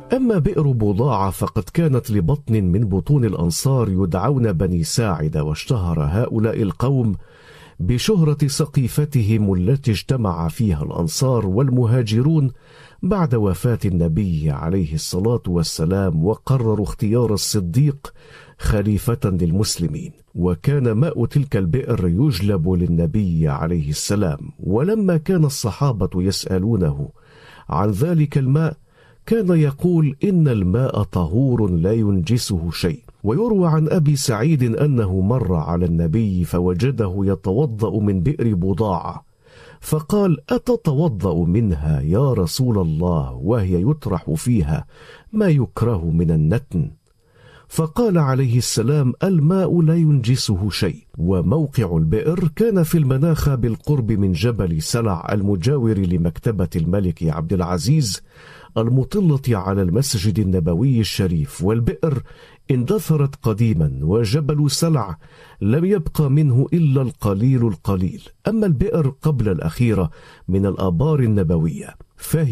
أما بئر بضاعة فقد كانت لبطن من بطون الأنصار يدعون بني ساعدة، واشتهر هؤلاء القوم بشهرة سقيفتهم التي اجتمع فيها الأنصار والمهاجرون بعد وفاة النبي عليه الصلاة والسلام، وقرروا اختيار الصديق خليفة للمسلمين. وكان ماء تلك البئر يجلب للنبي عليه السلام، ولما كان الصحابة يسألونه عن ذلك الماء كان يقول إن الماء طهور لا ينجسه شيء. ويروى عن أبي سعيد أنه مر على النبي فوجده يتوضأ من بئر بضاعة، فقال: أتتوضأ منها يا رسول الله وهي يطرح فيها ما يكره من النتن؟ فقال عليه السلام: الماء لا ينجسه شيء. وموقع البئر كان في المناخة بالقرب من جبل سلع المجاور لمكتبة الملك عبد العزيز المطلة على المسجد النبوي الشريف. والبئر اندثرت قديما، وجبل سلع لم يبقى منه إلا القليل القليل. أما البئر قبل الأخيرة من الآبار النبوية فهي